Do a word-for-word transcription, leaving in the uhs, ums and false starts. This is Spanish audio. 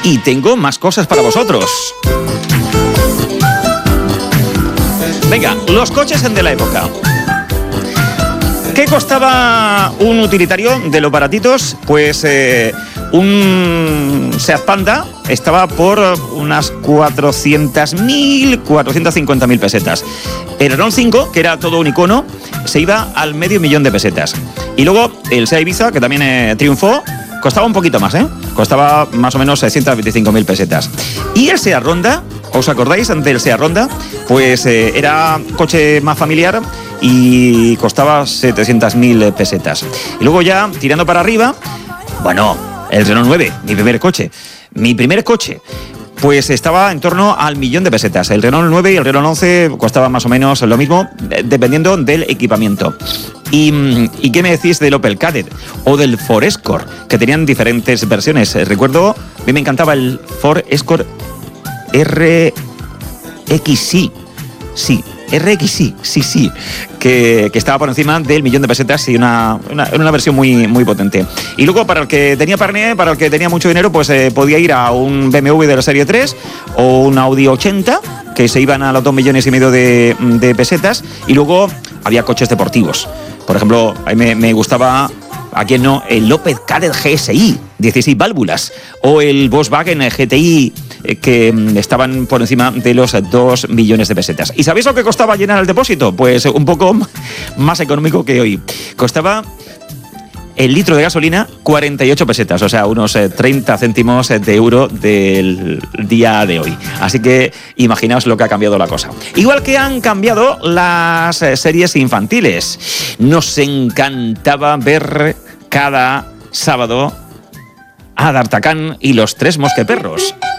y tengo más cosas para vosotros. Venga, los coches de la época. ¿Qué costaba un utilitario de los baratitos? Pues eh, un Seat Panda estaba por unas cuatrocientas mil, cuatrocientas cincuenta mil pesetas. El Renault cinco, que era todo un icono, se iba al medio millón de pesetas. Y luego el Seat Ibiza, que también eh, triunfó, costaba un poquito más, ¿eh? Costaba más o menos seiscientas veinticinco mil pesetas. Y el Seat Ronda, ¿os acordáis del Seat Ronda? Pues eh, era coche más familiar y costaba setecientas mil pesetas. Y luego ya, tirando para arriba, bueno, el Renault nueve, mi primer coche. Mi primer coche, pues estaba en torno al millón de pesetas. El Renault nueve y el Renault once costaban más o menos lo mismo, dependiendo del equipamiento. ¿Y, ¿Y qué me decís del Opel Kadett o del Ford Escort? Que tenían diferentes versiones. Recuerdo, a mí me encantaba el Ford Escort R X I. Sí, R X I, sí, sí, que, que estaba por encima del millón de pesetas y una, una, una versión muy, muy potente. Y luego, para el que tenía parné, para el que tenía mucho dinero, pues eh, podía ir a un B M W de la serie tres o un Audi ochenta, que se iban a los dos millones y medio de, de pesetas. Y luego había coches deportivos. Por ejemplo, a mí me, me gustaba, ¿a quién no?, el Opel Kadett G S I, dieciséis válvulas, o el Volkswagen G T I, que estaban por encima de los dos millones de pesetas. ¿Y sabéis lo que costaba llenar el depósito? Pues un poco más económico que hoy. Costaba el litro de gasolina cuarenta y ocho pesetas, o sea, unos treinta céntimos de euro del día de hoy. Así que imaginaos lo que ha cambiado la cosa. Igual que han cambiado las series infantiles. Nos encantaba ver cada sábado a D'Artagnan y los tres mosqueperros.